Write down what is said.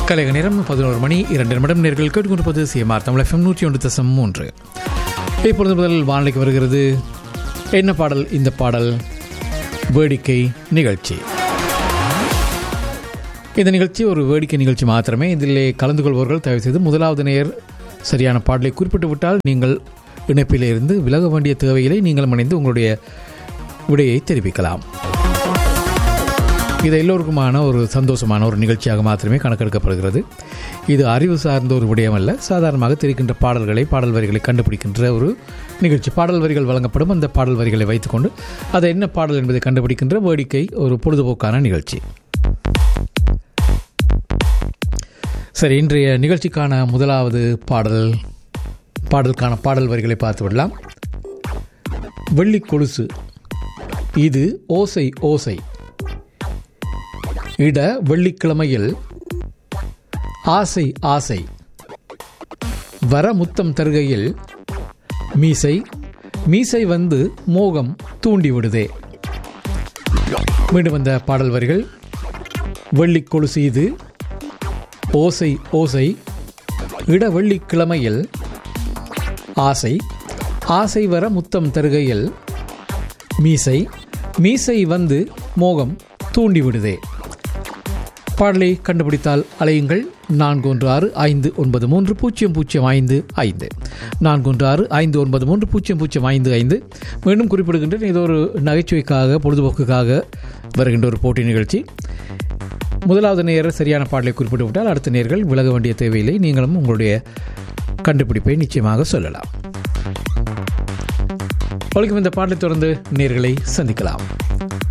கலைக நேரம் 11 மணி 2 நிமிடம். நேர்கள் கேட்டுக்கொண்டிருப்பது CMR தமிழ் FM 101.3. இப்பொழுது முதல் வானிலைக்கு வருகிறது என்ன பாடல். இந்த பாடல் வேடிக்கை நிகழ்ச்சி. இந்த நிகழ்ச்சி ஒரு வேடிக்கை நிகழ்ச்சி மாத்திரமே. இதில் கலந்து கொள்பவர்கள் தயவு செய்து முதலாவது நேர் சரியான பாடலை குறிப்பிட்டு விட்டால் நீங்கள் இணைப்பிலிருந்து விலக வேண்டிய தேவையில்லை. நீங்கள் இணைந்து உங்களுடைய விடையை தெரிவிக்கலாம். இது எல்லோருக்குமான ஒரு சந்தோஷமான ஒரு நிகழ்ச்சியாக மாத்திரமே கணக்கெடுக்கப்படுகிறது. இது அறிவு சார்ந்த ஒரு விடயம் அல்ல. சாதாரணமாக தெரிகின்ற பாடல்களை, பாடல் வரிகளை கண்டுபிடிக்கின்ற ஒரு நிகழ்ச்சி. பாடல் வரிகள் வழங்கப்படும். அந்த பாடல் வரிகளை வைத்துக்கொண்டு அது என்ன பாடல் என்பதை கண்டுபிடிக்கின்ற வேடிக்கை ஒரு பொழுதுபோக்கான நிகழ்ச்சி. சரி, இன்றைய நிகழ்ச்சிக்கான முதலாவது பாடலுக்கான பாடல் வரிகளை பார்த்து விடலாம். வெள்ளி கொலுசு இது ஓசை ஓசை, இட வெள்ளிக்கிழமையில் ஆசை ஆசை, வர முத்தம் தருகையில் மீசை மீசை வந்து மோகம் தூண்டி விடுதே. மீண்டும் வந்த பாடல் வரிகள். வெள்ளி கொலுசு இது ஓசை ஓசை, இட வெள்ளிக்கிழமையில் ஆசை ஆசை, வர முத்தம் தருகையில் மீசை மீசை வந்து மோகம் தூண்டி விடுதே. பாடலை கண்டுபிடித்தால் அலையுங்கள் 4165930055 4165930055. மீண்டும் குறிப்பிடுகின்றேன், இது ஒரு நகைச்சுவைக்காக பொழுதுபோக்குக்காக வருகின்ற ஒரு போட்டி நிகழ்ச்சி. முதலாவது நேயர் சரியான பாடலை குறிப்பிட்டு விட்டால் அடுத்த நேயர்கள் விலக வேண்டிய தேவையில்லை. நீங்களும் உங்களுடைய கண்டுபிடிப்பை நிச்சயமாக சொல்லலாம். வழக்கம் இந்த பாடலை தொடர்ந்து நேயர்களை சந்திக்கலாம்.